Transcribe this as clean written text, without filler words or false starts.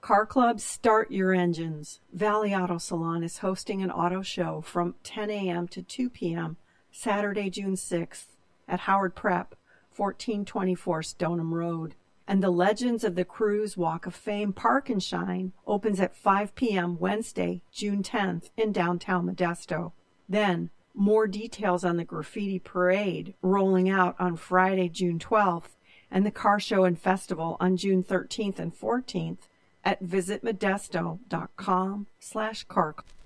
Car Club, start your engines. Valley Auto Salon is hosting an auto show from 10 a.m. to 2 p.m. Saturday, June 6th at Howard Prep, 1424 Stoneham Road. And the Legends of the Cruise Walk of Fame Park and Shine opens at 5 p.m. Wednesday, June 10th in downtown Modesto. Then, more details on the Graffiti Parade rolling out on Friday, June 12th, and the Car Show and Festival on June 13th and 14th at visitmodesto.com/car.